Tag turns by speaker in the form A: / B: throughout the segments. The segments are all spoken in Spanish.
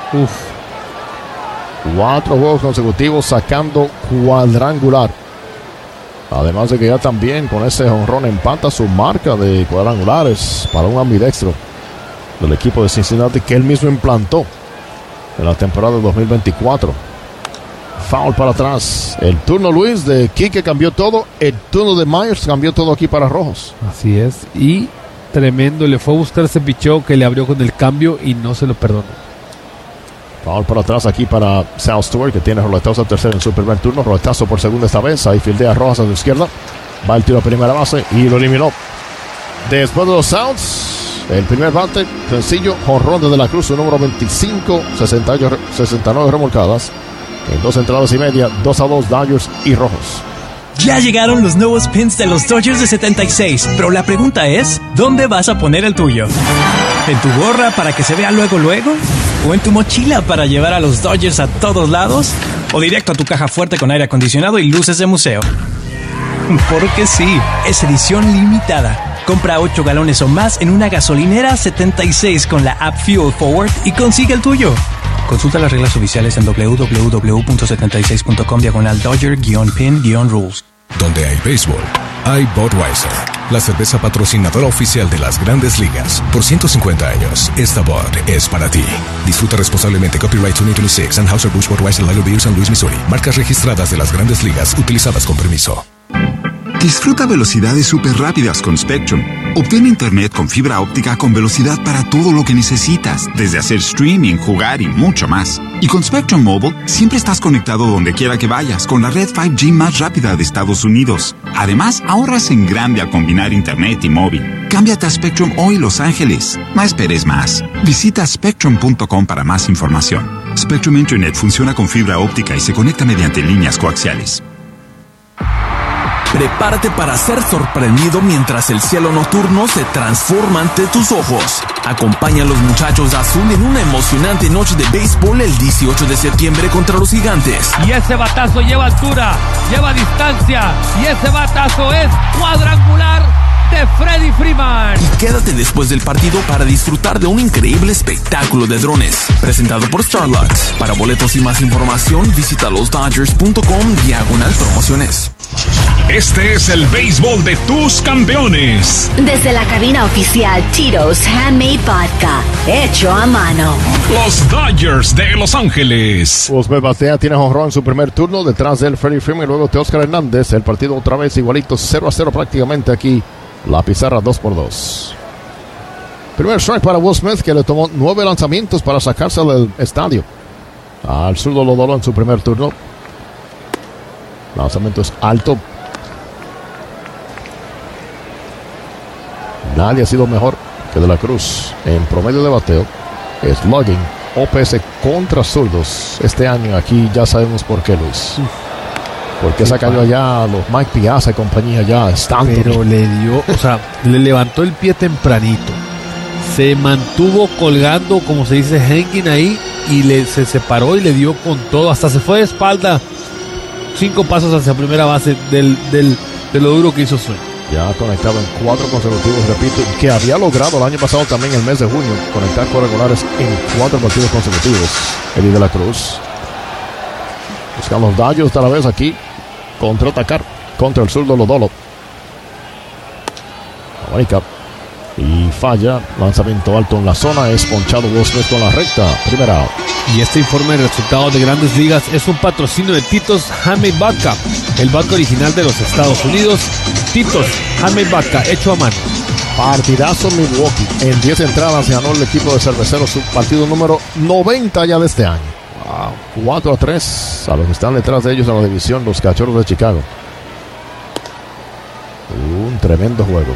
A: 4 juegos consecutivos sacando cuadrangular. Además de que ya también con ese jonrón empata su marca de cuadrangulares para un ambidextro del equipo de Cincinnati que él mismo implantó en la temporada de 2024. Foul para atrás. El turno, Luis, de Quique cambió todo. El turno de Myers cambió todo aquí para Rojos.
B: Así es. Y tremendo. Le fue a buscar ese picheo que le abrió con el cambio y no se lo perdonó.
A: Foul para atrás aquí para Sal Stewart, que tiene roletazo al tercero en su primer turno. Roletazo por segunda esta vez. Ahí fildea Rojas a su izquierda. Va el tiro a primera base y lo eliminó. Después de los outs, el primer bate, sencillo, jonrón desde la cruz, su número 25, 69 remolcadas. En 2 entradas y media, 2-2 Dodgers y Rojos.
C: Ya llegaron los nuevos pins de los Dodgers de 76, pero la pregunta es, ¿dónde vas a poner el tuyo? ¿En tu gorra para que se vea luego? ¿O en tu mochila para llevar a los Dodgers a todos lados? ¿O directo a tu caja fuerte con aire acondicionado y luces de museo? Porque sí, es edición limitada. Compra 8 galones o más en una gasolinera 76 con la app Fuel Forward y consigue el tuyo. Consulta las reglas oficiales en www.76.com/Dodger-pin-rules.
D: Donde hay béisbol, hay Budweiser, la cerveza patrocinadora oficial de las Grandes Ligas. Por 150 años, esta Bud es para ti. Disfruta responsablemente. Copyright 2026, Anheuser-Busch Budweiser Lager Beer, San Luis, Missouri. Marcas registradas de las Grandes Ligas, utilizadas con permiso.
E: Disfruta velocidades súper rápidas con Spectrum. Obtén internet con fibra óptica con velocidad para todo lo que necesitas, desde hacer streaming, jugar y mucho más. Y con Spectrum Mobile, siempre estás conectado donde quiera que vayas con la red 5G más rápida de Estados Unidos. Además, ahorras en grande al combinar internet y móvil. Cámbiate a Spectrum hoy, Los Ángeles. No esperes más. Visita spectrum.com para más información. Spectrum Internet funciona con fibra óptica y se conecta mediante líneas coaxiales.
F: Prepárate para ser sorprendido mientras el cielo nocturno se transforma ante tus ojos. Acompaña a los muchachos de azul en una emocionante noche de béisbol el 18 de septiembre contra los Gigantes.
G: Y ese batazo lleva altura, lleva distancia, y ese batazo es cuadrangular de Freddie Freeman.
F: Y quédate después del partido para disfrutar de un increíble espectáculo de drones presentado por Starlux. Para boletos y más información, visita losdodgers.com/promociones.
H: Este es el béisbol de tus campeones.
I: Desde la cabina oficial, Tito's Handmade Vodka, hecho a mano.
H: Los Dodgers de Los Ángeles.
A: Osmer batea, tiene jonrón en su primer turno. Detrás de él, Freddie Freeman y luego Teóscar Hernández. El partido otra vez igualito, 0-0 prácticamente aquí. La pizarra 2-2. Primer strike para Will Smith, que le tomó 9 lanzamientos para sacarse del estadio. Al zurdo Lodolo en su primer turno. Lanzamiento es alto. Nadie ha sido mejor que De la Cruz en promedio de bateo, slugging, OPS contra zurdos. Este año aquí ya sabemos por qué, Luis. Porque se cayó allá los Mike Piazza y compañía ya.
B: Pero le dio, le levantó el pie tempranito. Se mantuvo colgando, como se dice, hanging ahí, y se separó y le dio con todo. Hasta se fue de espalda 5 pasos hacia primera base de lo duro que hizo Swing.
A: Ya conectado en 4 consecutivos, repito, que había logrado el año pasado también, el mes de junio, conectar cuadrangulares en 4 partidos consecutivos. Eddie De la Cruz. Buscan los Dodgers a la vez aquí. Contraatacar contra el zurdo Lodolo. Abanica. Y falla. Lanzamiento alto en la zona. Es ponchado Will Smith con la recta. Primera out.
B: Y este informe de resultados de Grandes Ligas es un patrocinio de Tito's Handmade Vodka, el vodka original de los Estados Unidos. Tito's Handmade Vodka, hecho a mano.
A: Partidazo Milwaukee. En 10 entradas ganó el equipo de cerveceros su partido número 90 ya de este año. 4-3 a los que están detrás de ellos en la división, los Cachorros de Chicago. Un tremendo juego.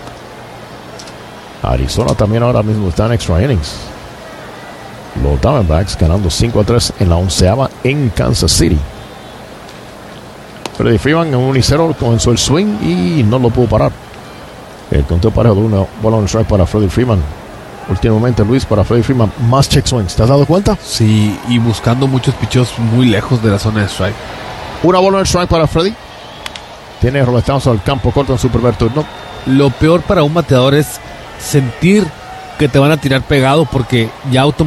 A: Arizona también ahora mismo está en extra innings. Los Diamondbacks ganando 5-3 en la 11ª en Kansas City. Freddie Freeman en 1-0 comenzó el swing y no lo pudo parar. El conteo parejo de una bola on strike para Freddie Freeman. Últimamente, Luis, para Freddie Freeman, más check swings. ¿Te has dado cuenta?
B: Sí, y buscando muchos pichos muy lejos de la zona de strike.
A: Una bola on strike para Freddie. Tiene roletazo al campo corto en su primer turno.
B: Lo peor para un bateador es sentir que te van a tirar pegado, porque ya automáticamente